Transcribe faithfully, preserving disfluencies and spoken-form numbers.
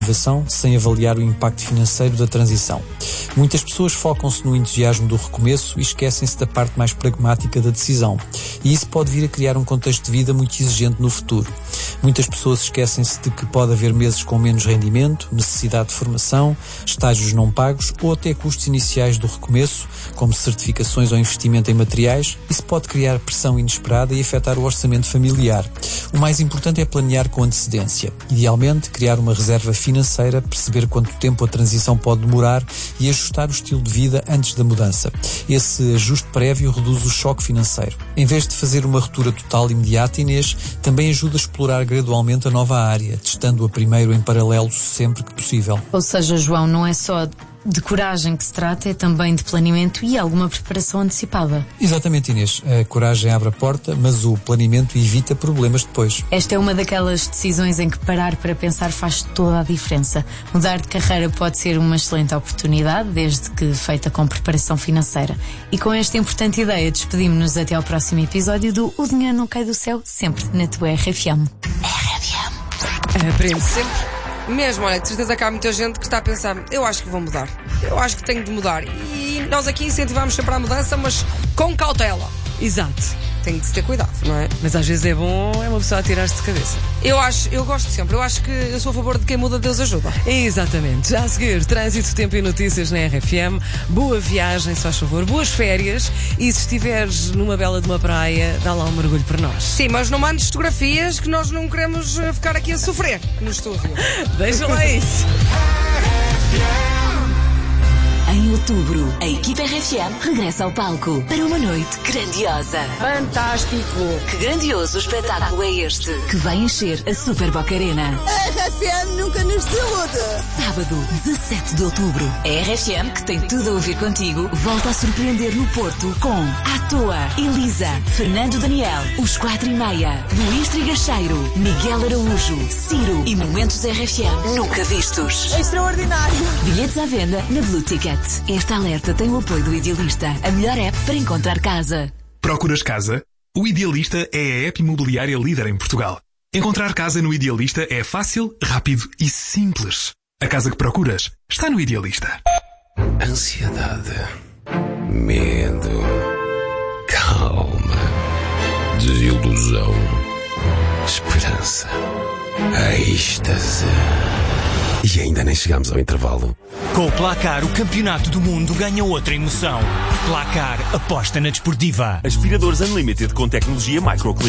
sem avaliar o impacto financeiro da transição. Muitas pessoas focam-se no entusiasmo do recomeço e esquecem-se da parte mais pragmática da decisão. E isso pode vir a criar um contexto de vida muito exigente no futuro. Muitas pessoas esquecem-se de que pode haver meses com menos rendimento, necessidade de formação, estágios não pagos ou até custos iniciais do recomeço, como certificações ou investimento em materiais. Isso pode criar pressão inesperada e afetar o orçamento familiar. O mais importante é planear com antecedência. Idealmente, criar uma reserva financeira, perceber quanto tempo a transição pode demorar e ajustar o estilo de vida antes da mudança. Esse ajuste prévio reduz o choque financeiro. Em vez de fazer uma ruptura total imediata, Inês, também ajuda a explorar gradualmente a nova área, testando-a primeiro em paralelo sempre que possível. Ou seja, João, não é só de coragem que se trata, é também de planeamento e alguma preparação antecipada. Exatamente, Inês. A coragem abre a porta, mas o planeamento evita problemas depois. Esta é uma daquelas decisões em que parar para pensar faz toda a diferença. Mudar de carreira pode ser uma excelente oportunidade, desde que feita com preparação financeira. E com esta importante ideia, despedimos-nos até ao próximo episódio do O Dinheiro Não Cai do Céu, sempre na tua R F M. R F M. Aprende sempre. Mesmo, olha, de certeza que há muita gente que está a pensar, eu acho que vou mudar, eu acho que tenho de mudar. E nós aqui incentivamos sempre a mudança, mas com cautela. Exato. Tem de se ter cuidado, não é? Mas às vezes é bom, é uma pessoa a tirar-se de cabeça. Eu acho, eu gosto sempre, eu acho que eu sou a favor de quem muda, Deus ajuda. Exatamente. Já a seguir, trânsito, tempo e notícias na R F M. Boa viagem, se faz favor, boas férias. E se estiveres numa bela de uma praia, dá lá um mergulho para nós. Sim, mas não mandes fotografias que nós não queremos ficar aqui a sofrer no estúdio. Deixa lá isso. Em outubro, a equipa R F M regressa ao palco para uma noite grandiosa. Fantástico! Que grandioso espetáculo é este que vai encher a Super Boca Arena. A R F M nunca nos desilude. Sábado, dezassete de outubro. A R F M, que tem tudo a ouvir contigo, volta a surpreender no Porto com À Toa, Elisa, Fernando Daniel, Os Quatro e Meia, Luís Trigacheiro, Miguel Araújo, Ciro e momentos R F M nunca vistos. Extraordinário. Bilhetes à venda na Blue Ticket. Este alerta tem o apoio do Idealista, a melhor app para encontrar casa. Procuras casa? O Idealista é a app imobiliária líder em Portugal. Encontrar casa no Idealista é fácil, rápido e simples. A casa que procuras está no Idealista. Ansiedade, medo, calma, desilusão, esperança, êxtase. E ainda nem chegamos ao intervalo. Com o Placar, o campeonato do mundo ganha outra emoção. Placar, aposta na desportiva. Aspiradores Unlimited com tecnologia Microclean.